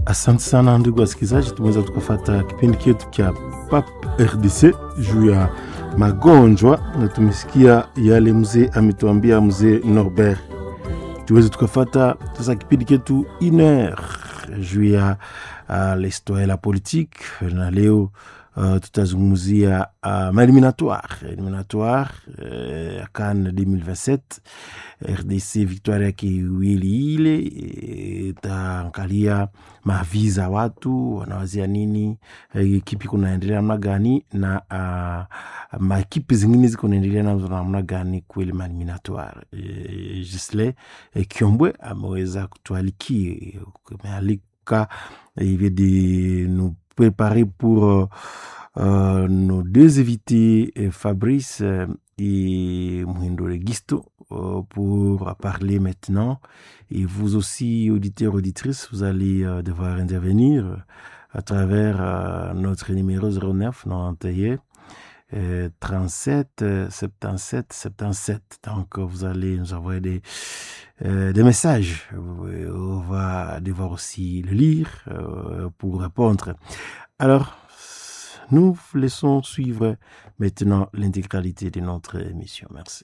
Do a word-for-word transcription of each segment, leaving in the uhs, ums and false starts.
Asante sana ndugu wasikilizaji, tumeweza tukafuata kipindi chetu cha P A P R D C juu ya magonjwa, na tumesikia yale mzee ametuambia, mzee Norbert. Tuweze tukafuata sasa kipindi chetu une heure juu ya uh, l'histoire et la politique, na leo uh, tutazungumzia uh, maeliminatoire eliminatoire uh, ya CAN deux mille vingt-sept. R D C victoire yake wili ile, itaangalia maviza watu wanawazia nini, kipi kunaendelea namna gani, na uh, makipi zingine ziko naendelea namna gani kweli maeliminatoire. E, Gisle e, Kiombwe ameweza kutualiki kumealika hivi de nous préparer pour uh, nos deux invités, Fabrice et Mwindo Legisto, pour parler maintenant. Et vous aussi, auditeurs, auditrices, vous allez euh, devoir intervenir à travers euh, notre numéro zéro neuf quatre-vingt-onze euh, trente-sept soixante-dix-sept soixante-dix-sept. Donc, vous allez nous envoyer des, euh, des messages. On va devoir aussi le lire euh, pour répondre. Alors, nous laissons suivre maintenant l'intégralité de notre émission. Merci.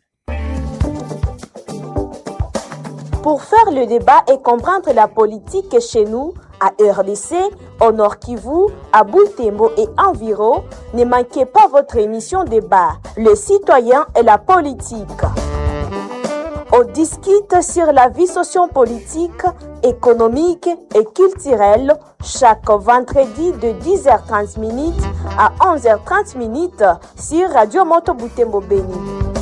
Pour faire le débat et comprendre la politique chez nous, à R D C, au Nord Kivu, à Butembo et environ, ne manquez pas votre émission débat, le citoyen et la politique. On discute sur la vie sociopolitique, économique et culturelle chaque vendredi de dix heures trente à onze heures trente sur Radio Moto Butembo Beni.